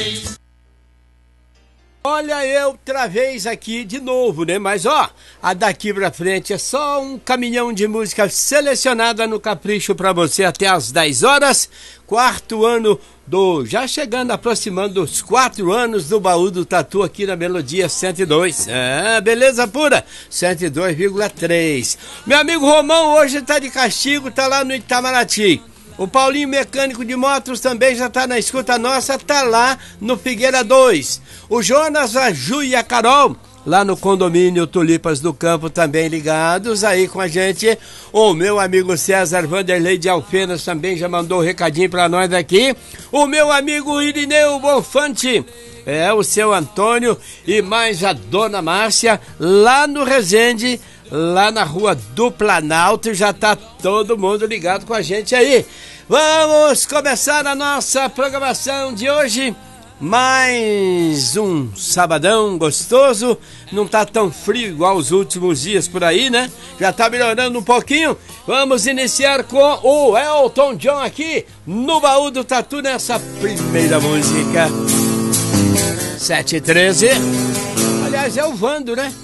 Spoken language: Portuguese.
Olha, eu travei aqui de novo, né? Mas ó, a daqui pra frente é só um caminhão de música selecionada no Capricho pra você até às 10 horas. Quarto ano já chegando, aproximando dos 4 anos do Baú do Tatu aqui na Melodia 102. Beleza pura? 102,3. Meu amigo Romão hoje tá de castigo, tá lá no Itamaraty. O Paulinho, mecânico de motos, também já tá na escuta nossa, tá lá no Figueira 2. O Jonas, a Ju e a Carol, lá no condomínio Tulipas do Campo, também ligados aí com a gente. O meu amigo César Vanderlei de Alfenas também já mandou um recadinho pra nós aqui. O meu amigo Irineu Bonfante, o seu Antônio e mais a dona Márcia, lá no Resende, lá na Rua do Planalto, já tá todo mundo ligado com a gente aí. Vamos começar a nossa programação de hoje. Mais um sabadão gostoso. Não tá tão frio igual os últimos dias por aí, né? Já tá melhorando um pouquinho. Vamos iniciar com o Elton John aqui no Baú do Tatu nessa primeira música. 7h13. Aliás, é o Vando, né?